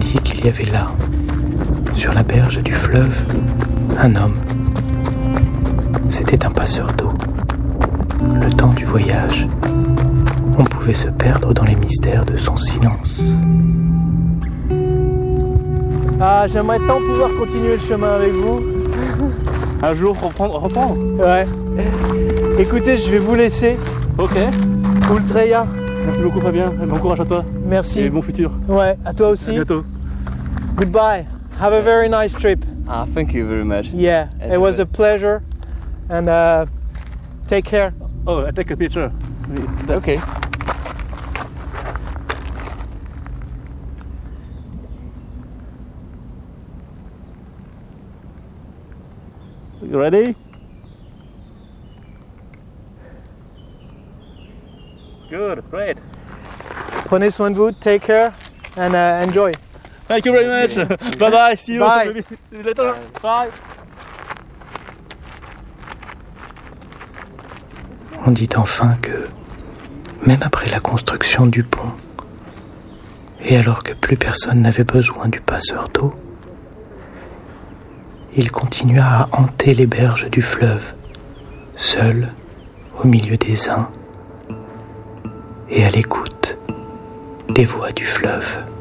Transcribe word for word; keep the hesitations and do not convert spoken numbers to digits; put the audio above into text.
dit qu'il y avait là, sur la berge du fleuve, un homme. C'était un passeur d'eau. Le temps du voyage, on pouvait se perdre dans les mystères de son silence. Ah, j'aimerais tant pouvoir continuer le chemin avec vous. Un jour, reprendre, reprendre. Ouais. Écoutez, je vais vous laisser. Ok. Ultreya. Merci beaucoup Fabien, bon courage à toi. Merci. Et bon futur. Ouais, à toi aussi. À bientôt. Goodbye. Have a very nice trip. Ah, thank you very much. Yeah, it was a pleasure. And uh, take care. Oh, I take a picture. Okay. You ready? Good, great. Prenez soin de vous, take care, and uh, enjoy. Thank you very much. Bye bye, see you Bye. later. Bye. On dit enfin que, même après la construction du pont, et alors que plus personne n'avait besoin du passeur d'eau, il continua à hanter les berges du fleuve, seul au milieu des uns et à l'écoute des voix du fleuve.